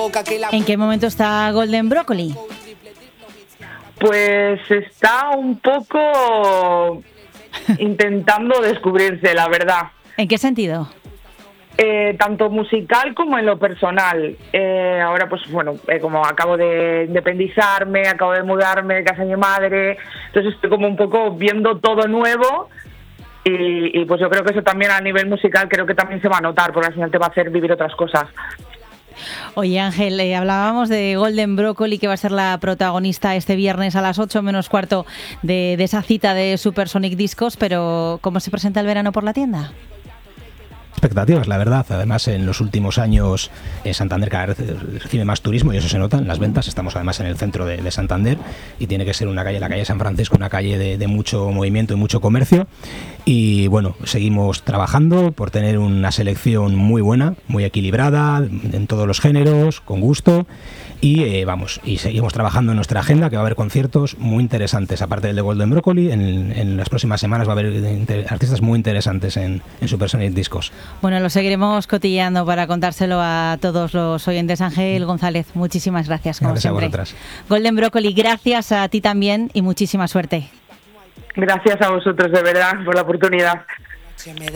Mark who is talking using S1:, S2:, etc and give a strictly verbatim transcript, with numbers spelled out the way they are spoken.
S1: ¿En qué momento está Golden Broccoli?
S2: Pues está un poco intentando descubrirse, la verdad.
S1: ¿En qué sentido?
S2: Eh, tanto musical como en lo personal. Eh, ahora, pues bueno, eh, como acabo de independizarme, acabo de mudarme de casa de mi madre, entonces estoy como un poco viendo todo nuevo y, y pues yo creo que eso también a nivel musical creo que también se va a notar, porque al final te va a hacer vivir otras cosas.
S1: Oye, Ángel, eh, hablábamos de Golden Broccoli, que va a ser la protagonista este viernes a las ocho menos cuarto de, de esa cita de Supersonic Discos, pero ¿cómo se presenta el verano por la tienda?
S3: Expectativas, la verdad. Además, en los últimos años eh, Santander cada vez recibe más turismo y eso se nota en las ventas. Estamos además en el centro de, de Santander y tiene que ser una calle, la calle San Francisco, una calle de, de mucho movimiento y mucho comercio. Y bueno, seguimos trabajando por tener una selección muy buena, muy equilibrada, en todos los géneros, con gusto. Y eh, vamos, y seguimos trabajando en nuestra agenda, que va a haber conciertos muy interesantes, aparte del de Golden Broccoli. En, en las próximas semanas va a haber inter- artistas muy interesantes en, en Supersonic Discos.
S1: Bueno, lo seguiremos cotilleando para contárselo a todos los oyentes. Ángel González, muchísimas gracias, como
S3: Gracias
S1: siempre.
S3: a vosotras.
S1: Golden Broccoli, gracias a ti también y muchísima suerte.
S2: Gracias a vosotros, de verdad, por la oportunidad.